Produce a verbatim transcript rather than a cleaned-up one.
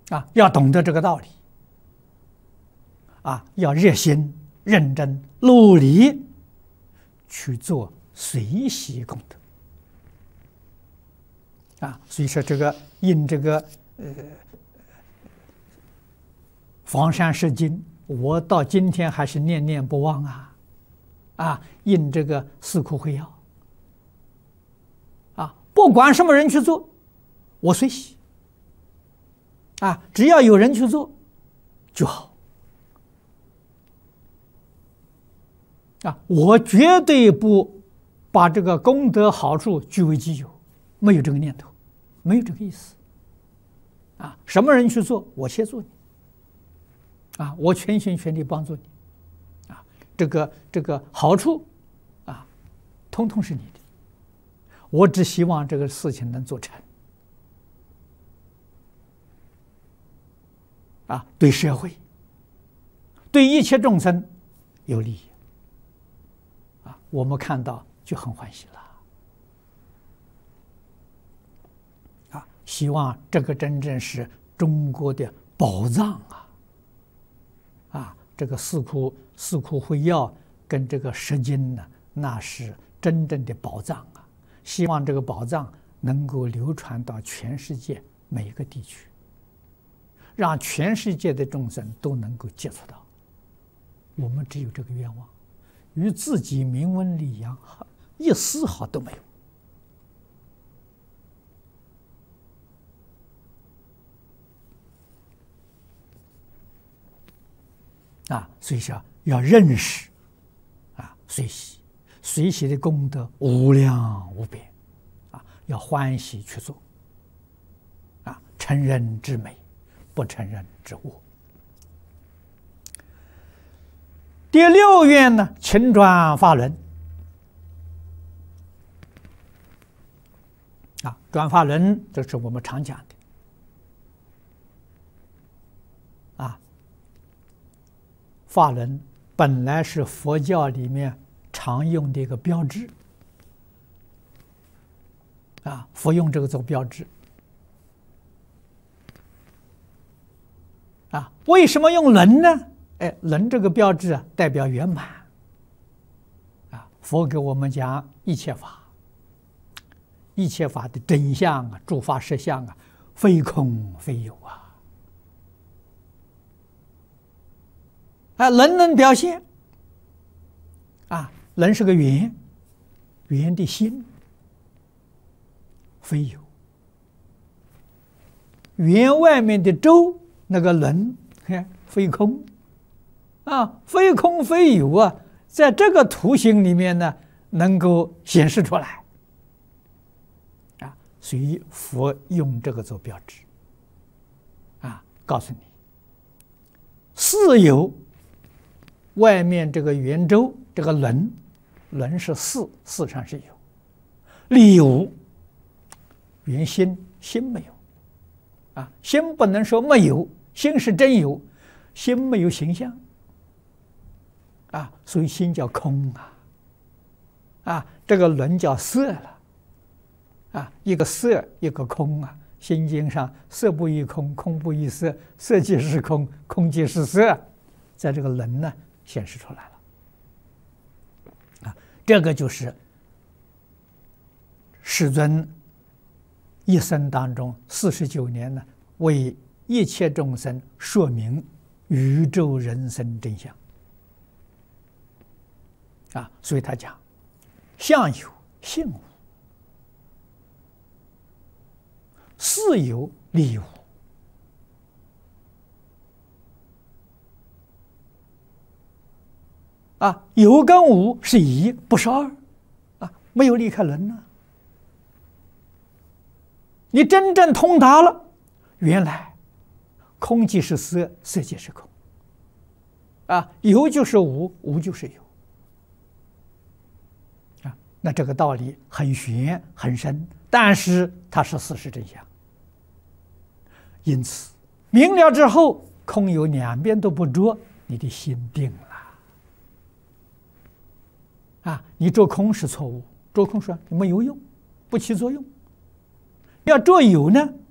啊，要懂得这个道理，啊，要热心、认真、努力去做随喜功德。啊，所以说这个印这个呃房山石经，我到今天还是念念不忘啊！啊，印这个四库会要，啊，不管什么人去做，我随喜。啊，只要有人去做就好。啊，我绝对不把这个功德好处据为己有，没有这个念头，没有这个意思。啊，什么人去做，我先做你。啊，我全心全力帮助你。啊，这个这个好处，啊，通通是你的。我只希望这个事情能做成。啊，对社会、对一切众生有利益。啊，我们看到就很欢喜了。啊，希望这个真正是中国的宝藏啊！啊，这个四库四库会要跟这个释经呢，那是真正的宝藏啊！希望这个宝藏能够流传到全世界每一个地区。让全世界的众生都能够接触到，我们只有这个愿望，与自己名闻利养一丝毫都没有。啊，所以说要认识，啊，随喜，随喜的功德无量无边，啊，要欢喜去做，啊，成人之美。不承认之恶。第六愿呢，勤转法轮。啊，转法轮，这是我们常讲的。啊，法轮本来是佛教里面常用的一个标志。啊，佛用这个做标志。啊，为什么用轮呢？哎，轮这个标志啊，代表圆满。啊，佛给我们讲一切法，一切法的真相啊，诸法实相啊，非空非有啊。啊，轮能表现。啊，轮是个圆，圆的心，非有。圆外面的周。那个轮，非空，啊，非空非有啊，在这个图形里面呢，能够显示出来，啊，所以佛用这个做标志，啊，告诉你，四有，外面这个圆周，这个轮，轮是四，四上是有，理无，圆心，心没有。啊，心不能说没有，心是真有，心没有形象，啊，所以心叫空啊，啊，这个轮叫色了，啊，一个色，一个空啊，《心经》上色不异空，空不异色，色即是空，空即是色，在这个轮呢显示出来了，啊，这个就是世尊一生当中四十九年呢，为一切众生说明宇宙人生真相。啊，所以他讲，相有性无，事有理无。啊，有跟无是一，不是二，啊，没有离开轮呢。你真正通达了，原来空即是色，色即是空，啊，有就是无，无就是有，啊，那这个道理很玄很深，但是它是事实真相。因此明了之后，空有两边都不着，你的心定了。啊，你着空是错误，着空说没有用，不起作用。要着有呢，